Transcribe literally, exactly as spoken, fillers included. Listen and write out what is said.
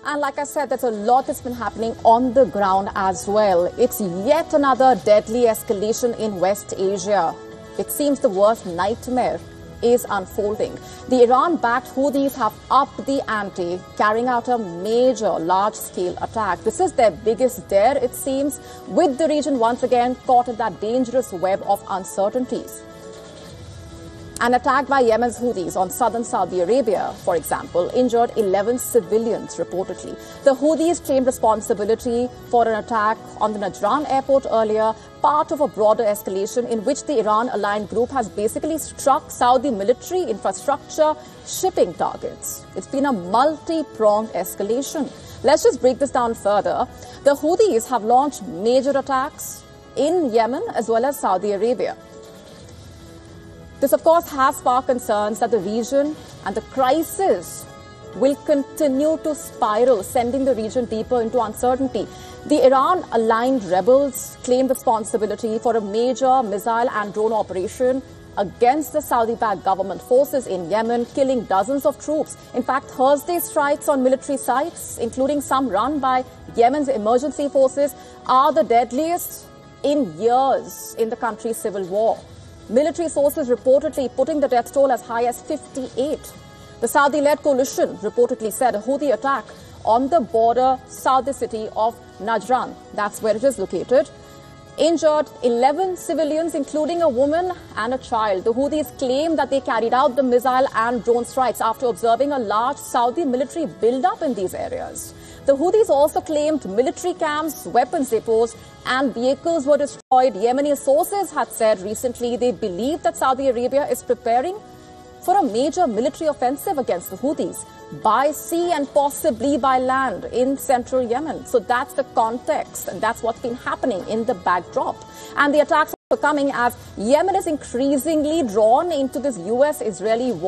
And like I said, there's a lot that's been happening on the ground as well. It's yet another deadly escalation in West Asia. It seems the worst nightmare is unfolding. The Iran-backed Houthis have upped the ante, carrying out a major large-scale attack. This is their biggest dare, it seems, with the region once again caught in that dangerous web of uncertainties. An attack by Yemen's Houthis on southern Saudi Arabia, for example, injured eleven civilians reportedly. The Houthis claimed responsibility for an attack on the Najran airport earlier, part of a broader escalation in which the Iran-aligned group has basically struck Saudi military infrastructure shipping targets. It's been a multi-pronged escalation. Let's just break this down further. The Houthis have launched major attacks in Yemen as well as Saudi Arabia. This, of course, has sparked concerns that the region and the crisis will continue to spiral, sending the region deeper into uncertainty. The Iran-aligned rebels claim responsibility for a major missile and drone operation against the Saudi-backed government forces in Yemen, killing dozens of troops. In fact, Thursday's strikes on military sites, including some run by Yemen's emergency forces, are the deadliest in years in the country's civil war. Military sources reportedly putting the death toll as high as fifty-eight. The Saudi-led coalition reportedly said a Houthi attack on the border Saudi city of Najran, that's where it is located, injured eleven civilians, including a woman and a child. The Houthis claim that they carried out the missile and drone strikes after observing a large Saudi military build-up in these areas. The Houthis also claimed military camps, weapons depots, and vehicles were destroyed. Yemeni sources had said recently they believe that Saudi Arabia is preparing for a major military offensive against the Houthis by sea and possibly by land in central Yemen. So that's the context, and that's what's been happening in the backdrop. And the attacks are coming as Yemen is increasingly drawn into this U S Israeli war.